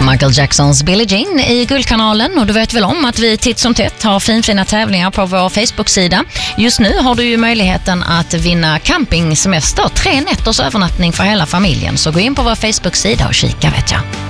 Michael Jacksons Billie Jean i Guldkanalen, och du vet väl om att vi titt som tätt har fina tävlingar på vår Facebook-sida. Just nu har du ju möjligheten att vinna campingsemester, 3 nätters övernattning för hela familjen, så gå in på vår Facebook-sida och kika, vet jag.